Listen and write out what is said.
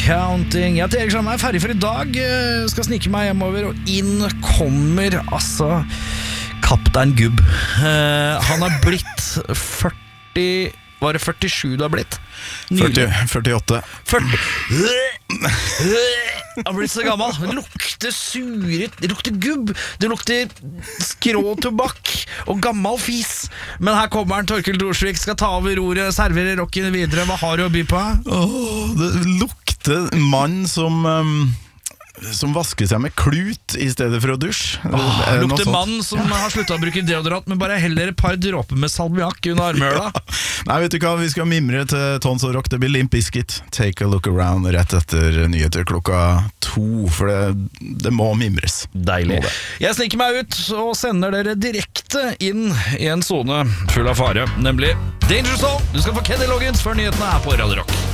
Counting. Jeg heter Erik Sjarma, er ferdig for i dag. Skal snike meg hjemover, og inn kommer altså Kaptein Gubb. Han har blitt 40. Var det 47 du har blitt? 48. Han har blitt så gammel. Det lukter suret, det lukter gubb, det lukter skrå tobakk og gammel fis. Men her kommer han, Torkel Thorsvik, skal ta over roret, servere rocken videre. Hva har du å by på? Det lukter mann som vasker seg med klut i stedet for å dusje. Lukter mann som har sluttet å bruke deodorant, men bare heller et par dråper med salmiakk under armhøla. Nei, vet du hva, vi skal mimre til Tons og Rock. Det blir Limp Bizkit. Take a look around rett etter nyheter 2:00, for det må mimres. Deilig. Jeg sniker meg ut og sender dere direkte inn i en zone full av fare, nemlig Danger Zone. Du skal få Kenny Loggins før nyhetene her på Radio Rock.